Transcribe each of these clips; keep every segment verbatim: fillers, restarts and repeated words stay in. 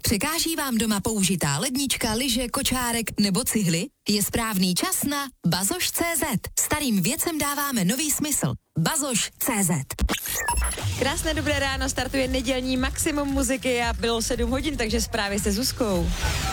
Překáží vám doma použitá lednička, lyže, kočárek nebo cihly? Je správný čas na bazoš tečka cé zet. Starým věcem dáváme nový smysl. bazoš tečka cé zet. Krásné dobré ráno, startuje nedělní maximum muziky a bylo sedm hodin, takže zprávy se Zuzkou.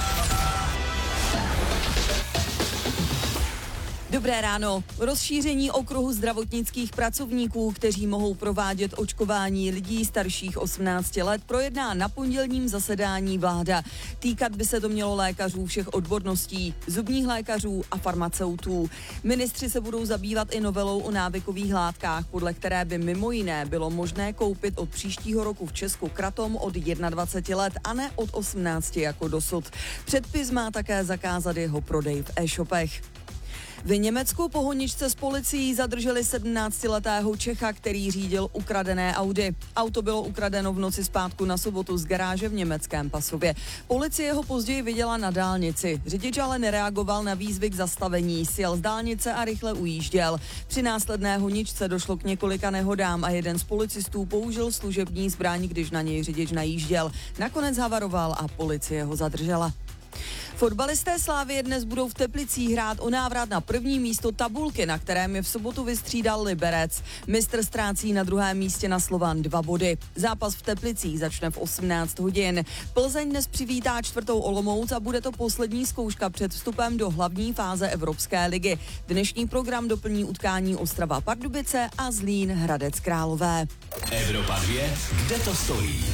Dobré ráno. Rozšíření okruhu zdravotnických pracovníků, kteří mohou provádět očkování lidí starších osmnácti let, projedná na pondělním zasedání vláda. Týkat by se to mělo lékařů všech odborností, zubních lékařů a farmaceutů. Ministři se budou zabývat i novelou o návykových látkách, podle které by mimo jiné bylo možné koupit od příštího roku v Česku kratom od dvaceti jedna let a ne od osmnácti jako dosud. Předpis má také zakázat jeho prodej v e-shopech. V Německu po honičce s policií zadrželi sedmnáctiletého Čecha, který řídil ukradené Audi. Auto bylo ukradeno v noci z pátku na sobotu z garáže v německém Pasově. Policie ho později viděla na dálnici. Řidič ale nereagoval na výzvy k zastavení, sjel z dálnice a rychle ujížděl. Při následné honičce došlo k několika nehodám a jeden z policistů použil služební zbraň, když na něj řidič najížděl. Nakonec havaroval a policie ho zadržela. Fotbalisté Slavie dnes budou v Teplicích hrát o návrat na první místo tabulky, na kterém je v sobotu vystřídal Liberec. Mistr ztrácí na druhém místě na Slovan dva body. Zápas v Teplicích začne v osmnáct hodin. Plzeň dnes přivítá čtvrtou Olomouc a bude to poslední zkouška před vstupem do hlavní fáze Evropské ligy. Dnešní program doplní utkání Ostrava Pardubice a Zlín Hradec Králové. Evropa dvě, kde to stojí?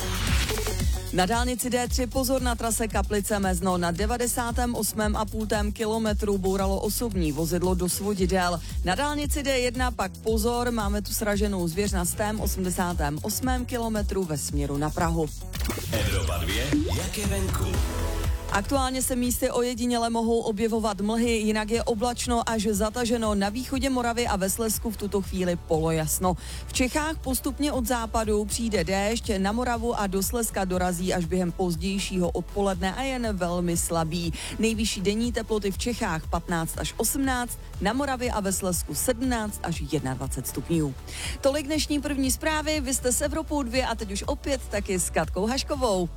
Na dálnici D tři pozor na trase Kaplice Mezno. Na devadesátém osmém a půl kilometru bouralo osobní vozidlo do svodidel. Na dálnici D jedna pak pozor, máme tu sraženou zvěř na stém osmdesátém osmém kilometru ve směru na Prahu. Evropa dvě, jak je venku? Aktuálně se místy ojediněle mohou objevovat mlhy, jinak je oblačno až zataženo. Na východě Moravy a ve Slezsku v tuto chvíli polojasno. V Čechách postupně od západu přijde déšť, na Moravu a do Slezska dorazí až během pozdějšího odpoledne a jen velmi slabý. Nejvyšší denní teploty v Čechách patnáct až osmnáct, na Moravě a ve Slezsku sedmnáct až dvacet jedna stupňů. Tolik dnešní první zprávy, vy jste s Evropou dvě a teď už opět taky s Katkou Haškovou.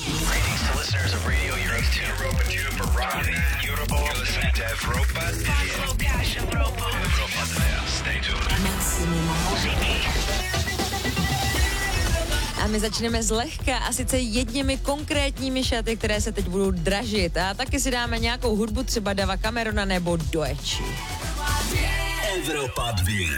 Europa two for Rodney. Europa, you're listening to Europa. Europa. Europa two. Stay tuned. A my začneme zlehka a sice jedněmi konkrétními šaty, které se teď budou dražit. A taky si dáme nějakou hudbu, třeba Dava Camerona nebo Doechi. Evropa dvě.